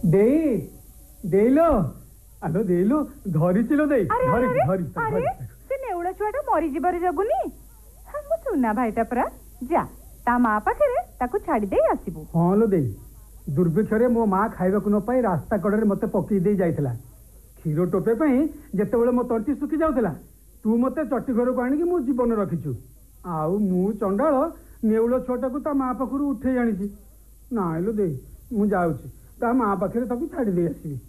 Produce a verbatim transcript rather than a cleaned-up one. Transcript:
देई देइलो आलो देइलो धरिचिलो देई धरि धरि अरे से नेउला छुआटा मरी जिबार जगुनी हम सुना भाईटा परा जा ता मां पाखरे ताकू छाड़ी दे आसीबू। हां लो देई दुर्भिक्षरे मो मां खाइबाकू न पाई रास्ता कड़े मते पकई दे जाइतला क्षीर टोपे पई जेतेबेले मो तंटी सुखी जाउतला तू मते चट्टी घर को आनी कि मो जीवन रखिछु आउ मु चंडाळ नेउलो छोटा को ता मां पाखरु उठे जानिछि नाइलो देई मु जाउछि ता मां पाखरे ताकू छाड़ी दे आसीबी।